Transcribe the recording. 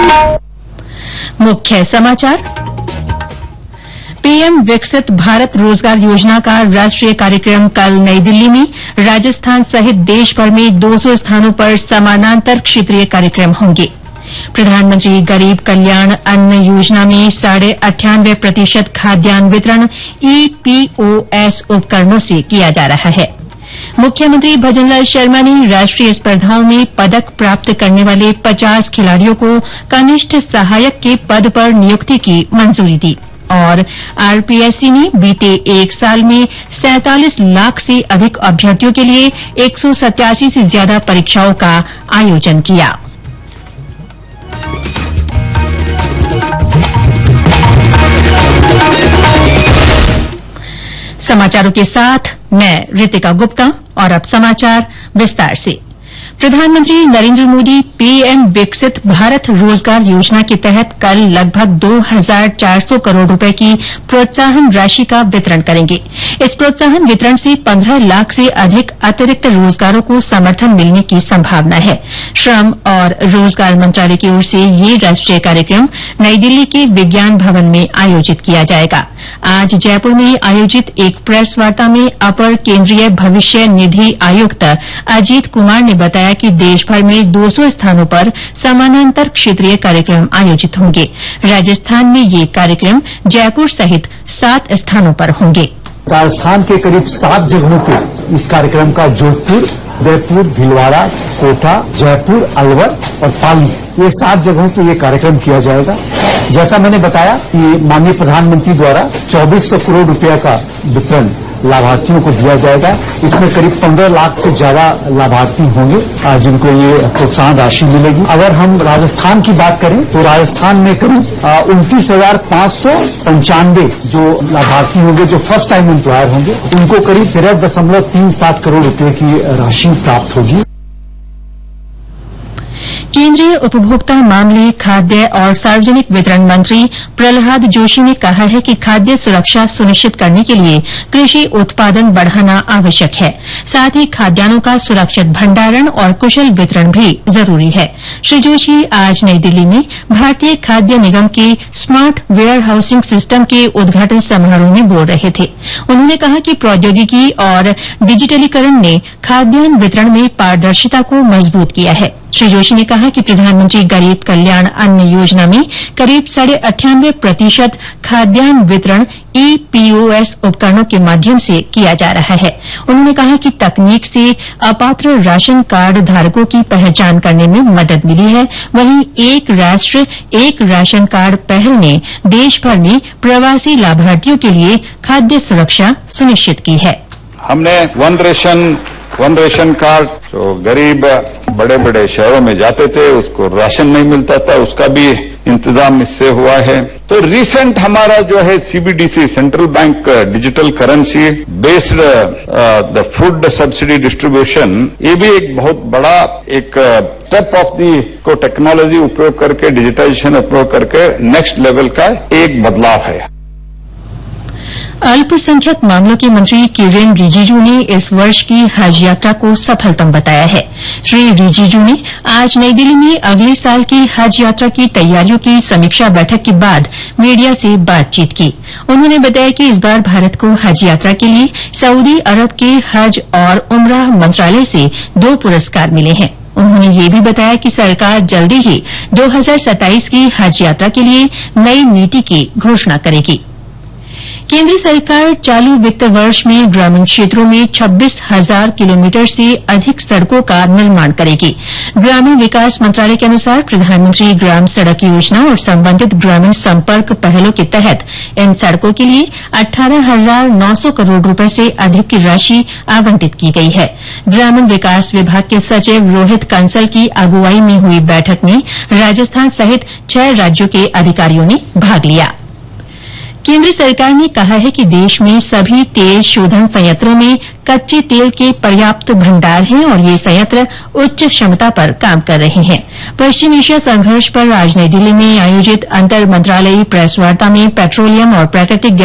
मुख्य समाचार। पीएम विकसित भारत रोजगार योजना का राष्ट्रीय कार्यक्रम कल नई दिल्ली में। राजस्थान सहित देश भर में 200 स्थानों पर समानांतर क्षेत्रीय कार्यक्रम होंगे। प्रधानमंत्री गरीब कल्याण अन्न योजना में 98% खाद्यान्न वितरण ईपीओएस उपकरणों से किया जा रहा है। मुख्यमंत्री भजनलाल शर्मा ने राष्ट्रीय स्पर्धाओं में पदक प्राप्त करने वाले 50 खिलाड़ियों को कनिष्ठ सहायक के पद पर नियुक्ति की मंजूरी दी। और आरपीएससी ने बीते एक साल में 47 लाख से अधिक अभ्यर्थियों के लिए 187 से ज्यादा परीक्षाओं का आयोजन किया। समाचारों के साथ मैं रितिका गुप्ता और अब समाचार विस्तार से। प्रधानमंत्री नरेंद्र मोदी पीएम विकसित भारत रोजगार योजना के तहत कल लगभग 2,400 करोड़ रुपए की प्रोत्साहन राशि का वितरण करेंगे। इस प्रोत्साहन वितरण से 15 लाख से अधिक अतिरिक्त रोजगारों को समर्थन मिलने की संभावना है। श्रम और रोजगार मंत्रालय की ओर से ये राष्ट्रीय कार्यक्रम नई दिल्ली के विज्ञान भवन में आयोजित किया जाएगा। आज जयपुर में आयोजित एक प्रेस वार्ता में अपर केंद्रीय भविष्य निधि आयुक्त अजीत कुमार ने बताया कि देशभर में 200 स्थानों पर समानांतर क्षेत्रीय कार्यक्रम आयोजित होंगे। राजस्थान में ये कार्यक्रम जयपुर सहित 7 स्थानों पर होंगे। राजस्थान के करीब 7 जगहों पे इस कार्यक्रम का जोधपुर, उदयपुर, भीलवाड़ा, कोटा, जयपुर, अलवर और पाली, ये 7 जगहों पे ये कार्यक्रम किया जाएगा। जैसा मैंने बताया कि माननीय प्रधानमंत्री द्वारा 2400 करोड़ रुपया का वितरण लाभार्थियों को दिया जाएगा। इसमें करीब 15 लाख से ज्यादा लाभार्थी होंगे जिनको ये प्रोत्साहन राशि मिलेगी। अगर हम राजस्थान की बात करें तो राजस्थान में करीब 29,595 जो लाभार्थी होंगे, जो फर्स्ट टाइम एम्प्लॉयर होंगे, उनको करीब 13.37 करोड़ रुपए की राशि प्राप्त होगी। केंद्रीय उपभोक्ता मामले, खाद्य और सार्वजनिक वितरण मंत्री प्रहलाद जोशी ने कहा है कि खाद्य सुरक्षा सुनिश्चित करने के लिए कृषि उत्पादन बढ़ाना आवश्यक है। साथ ही खाद्यान्नों का सुरक्षित भंडारण और कुशल वितरण भी जरूरी है। श्री जोशी आज नई दिल्ली में भारतीय खाद्य निगम के स्मार्ट वेयर हाउसिंग सिस्टम के उद्घाटन समारोह में बोल रहे थे। उन्होंने कहा कि प्रौद्योगिकी और डिजिटलीकरण ने खाद्यान्न वितरण में पारदर्शिता को मजबूत किया है। श्री जोशी ने कहा कि प्रधानमंत्री गरीब कल्याण अन्न योजना में करीब 98% खाद्यान्न वितरण ईपीओएस उपकरणों के माध्यम से किया जा रहा है। उन्होंने कहा कि तकनीक से अपात्र राशन कार्ड धारकों की पहचान करने में मदद मिली है। वहीं एक राष्ट्र एक राशन कार्ड पहल ने देश भर में प्रवासी लाभार्थियों के लिए खाद्य सुरक्षा सुनिश्चित की है। हमने वन रेशन कार्ड, जो गरीब बड़े बड़े शहरों में जाते थे, उसको राशन नहीं मिलता था, उसका भी इंतजाम इससे हुआ है। तो रिसेंट हमारा जो है CBDC, central bank digital currency based the food subsidy distribution, ये भी एक बहुत बड़ा एक स्टेप ऑफ दी को टेक्नोलॉजी उपयोग करके, डिजिटाइजेशन उपयोग करके नेक्स्ट लेवल का एक बदलाव है। अल्पसंख्यक मामलों के मंत्री किरेन रिजिजू ने इस वर्ष की हज यात्रा को सफलतम बताया है। श्री रिजिजू ने आज नई दिल्ली में अगले साल की हज यात्रा की तैयारियों की समीक्षा बैठक के बाद मीडिया से बातचीत की। उन्होंने बताया कि इस बार भारत को हज यात्रा के लिए सऊदी अरब के हज और उमराह मंत्रालय से 2 पुरस्कार मिले हैं। उन्होंने ये भी बताया कि सरकार जल्दी ही 2027 की हज यात्रा के लिए नई नीति की घोषणा करेगी। केंद्र सरकार चालू वित्त वर्ष में ग्रामीण क्षेत्रों में 26,000 किलोमीटर से अधिक सड़कों का निर्माण करेगी। ग्रामीण विकास मंत्रालय के अनुसार प्रधानमंत्री ग्राम सड़क योजना और संबंधित ग्रामीण संपर्क पहलों के तहत इन सड़कों के लिए 18,900 करोड़ रुपए से अधिक की राशि आवंटित की गई है। ग्रामीण विकास विभाग के सचिव रोहित कंसल की अगुवाई में हुई बैठक में राजस्थान सहित 6 राज्यों के अधिकारियों ने भाग लिया। केंद्र सरकार ने कहा है कि देश में सभी तेल शोधन संयंत्रों में कच्चे तेल के पर्याप्त भंडार हैं और ये संयंत्र उच्च क्षमता पर काम कर रहे हैं। पश्चिम एशिया संघर्ष पर आज नई दिल्ली में आयोजित अंतर मंत्रालयी प्रेस वार्ता में पेट्रोलियम और प्राकृतिक